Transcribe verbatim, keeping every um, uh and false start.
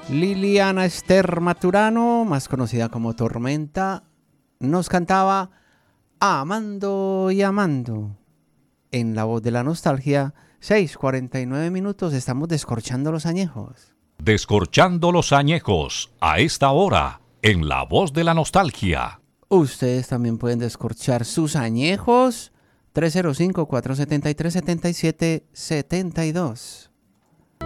Liliana Esther Maturano, más conocida como Tormenta, nos cantaba Amando y Amando. En La Voz de la Nostalgia, seis cuarenta y nueve minutos, estamos descorchando los añejos. Descorchando los añejos, a esta hora, en La Voz de la Nostalgia. Ustedes también pueden descorchar sus añejos. tres cero cinco, cuatro siete tres, siete siete siete dos.